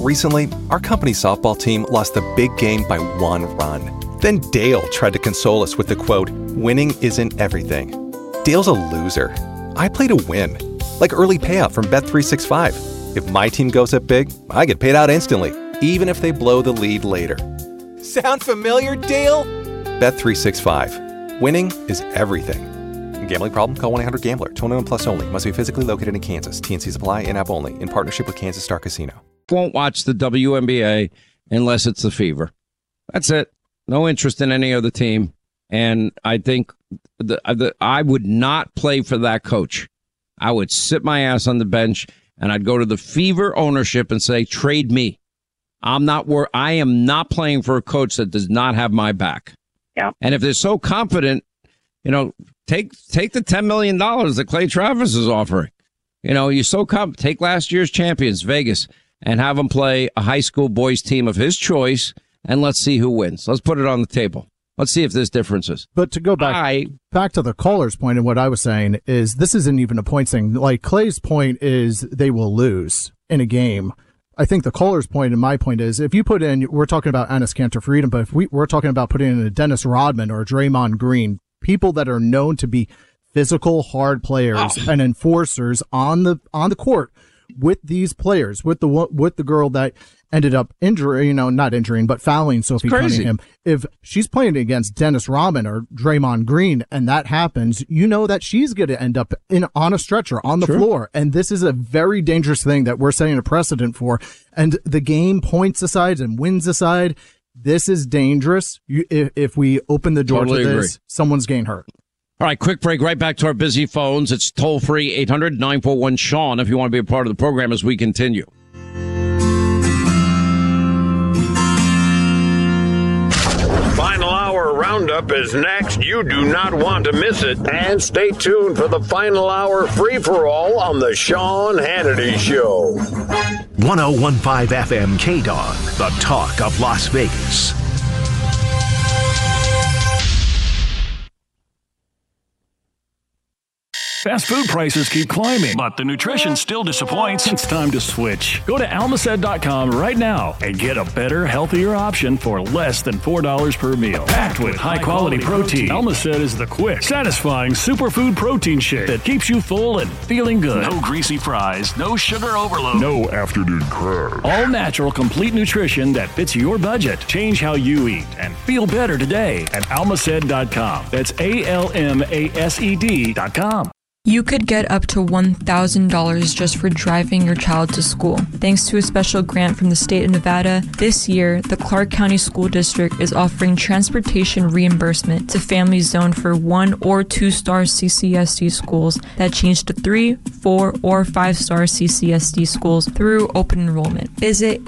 Recently, our company softball team lost the big game by 1 run. Then Dale tried to console us with the quote, "Winning isn't everything." Dale's a loser. I play to win. Like early payout from Bet365. If my team goes up big, I get paid out instantly, even if they blow the lead later. Sound familiar, Dale? Bet365. Winning is everything. Gambling problem? Call 1-800-GAMBLER. 21 plus only. Must be physically located in Kansas. TNCs apply. In-app only. In partnership with Kansas Star Casino. Won't watch the WNBA unless it's the Fever. That's it. No interest in any other team. And I think I would not play for that coach. I would sit my ass on the bench and I'd go to the Fever ownership and say, trade me. I am not playing for a coach that does not have my back. Yeah. And if they're so confident, take the $10 million that Clay Travis is offering. You're so confident. Take last year's champions, Vegas, and have them play a high school boys team of his choice, and let's see who wins. Let's put it on the table. Let's see if there's differences. But to go back to the caller's point and what I was saying is this isn't even a point thing. Like Clay's point is they will lose in a game. I think the caller's point and my point is if you put in, we're talking about Enes Kanter for Freedom, but if we're talking about putting in a Dennis Rodman or a Draymond Green, people that are known to be physical, hard players and enforcers on the court with these players, with the girl that ended up not injuring, but fouling Sophie Cunningham. If she's playing against Dennis Rodman or Draymond Green and that happens, that she's going to end up on a stretcher on the floor. And this is a very dangerous thing that we're setting a precedent for. And the game points aside and wins aside. This is dangerous. If we open the door to this, someone's getting hurt. All right, quick break. Right back to our busy phones. It's toll-free 800-941-SEAN if you want to be a part of the program as we continue. Final Hour Roundup is next. You do not want to miss it. And stay tuned for the Final Hour free-for-all on the Sean Hannity Show. 1015 FM KDON, the talk of Las Vegas. Fast food prices keep climbing, but the nutrition still disappoints. It's time to switch. Go to almacet.com right now and get a better, healthier option for less than $4 per meal. Packed with high-quality protein, Almacet is the quick, satisfying superfood protein shake that keeps you full and feeling good. No greasy fries, no sugar overload, no afternoon crash. All natural, complete nutrition that fits your budget. Change how you eat and feel better today at almacet.com. That's ALMASED.com. You could get up to $1,000 just for driving your child to school. Thanks to a special grant from the state of Nevada, this year, the Clark County School District is offering transportation reimbursement to families zoned for 1 or 2-star CCSD schools that change to 3, 4, or 5-star CCSD schools through open enrollment. Visit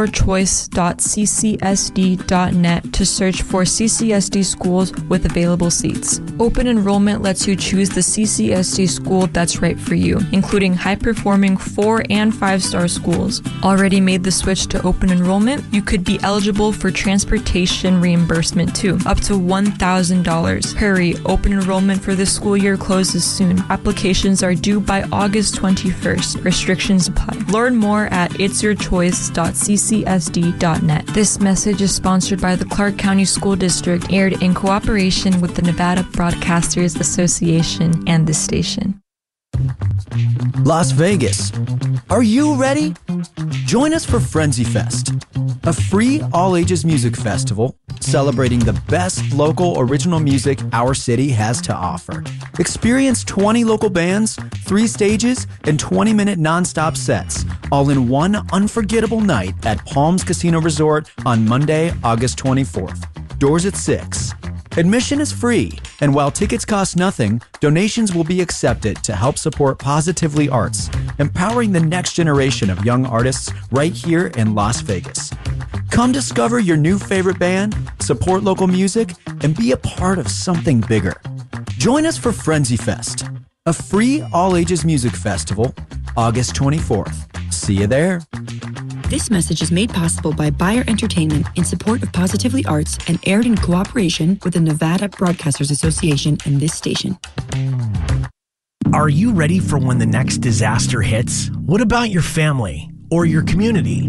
itsyourchoice.ccsd.net to search for CCSD schools with available seats. Open enrollment lets you choose the CCSD school that's right for you, including high-performing 4- and 5-star schools. Already made the switch to open enrollment? You could be eligible for transportation reimbursement too, up to $1,000. Hurry, open enrollment for this school year closes soon. Applications are due by August 21st. Restrictions apply. Learn more at itsyourchoice.ccsd.net. This message is sponsored by the Clark County School District, aired in cooperation with the Nevada Broadcasters Association and this station. Las Vegas. Are you ready? Join us for Frenzy Fest, a free all-ages music festival celebrating the best local original music our city has to offer. Experience 20 local bands, 3 stages, and 20-minute nonstop sets, all in one unforgettable night at Palms Casino Resort on Monday, August 24th. Doors at 6. Admission is free, and while tickets cost nothing, donations will be accepted to help support Positively Arts, empowering the next generation of young artists right here in Las Vegas. Come discover your new favorite band, support local music, and be a part of something bigger. Join us for Frenzy Fest, a free all-ages music festival, August 24th. See you there. This message is made possible by Bayer Entertainment in support of Positively Arts and aired in cooperation with the Nevada Broadcasters Association and this station. Are you ready for when the next disaster hits? What about your family or your community?